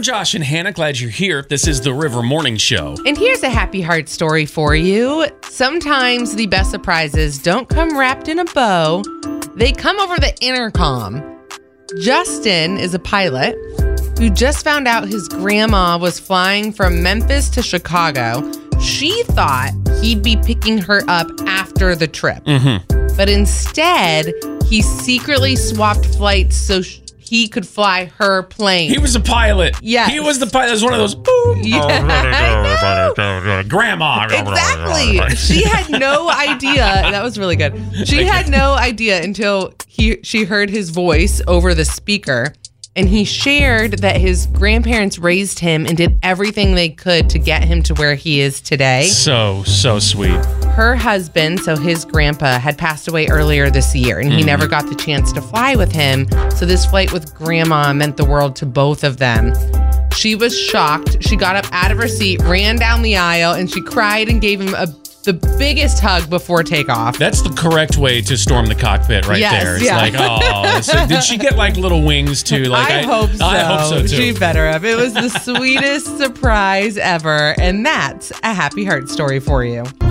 We're Josh and Hannah. Glad you're here. This is the River Morning Show. And here's a happy heart story for you. Sometimes the best surprises don't come wrapped in a bow. They come over the intercom. Justin is a pilot who just found out his grandma was flying from Memphis to Chicago. She thought he'd be picking her up after the trip. But instead, he secretly swapped flights so he could fly her plane. He was a pilot. Yes. He was the pilot. It was one of those, boom. Yeah, Grandma. exactly. She had no idea. That was really good. She had no idea until she heard his voice over the speaker. And he shared that his grandparents raised him and did everything they could to get him to where he is today. So sweet. Her husband, so his grandpa, had passed away earlier this year, and he never got the chance to fly with him. So this flight with grandma meant the world to both of them. She was shocked. She got up out of her seat, ran down the aisle, and she cried and gave him the biggest hug before takeoff. That's the correct way to storm the cockpit right there. It's like, oh. So did she get like little wings too? Like I hope so. I hope so too. She better have. It was the sweetest surprise ever. And that's a happy heart story for you.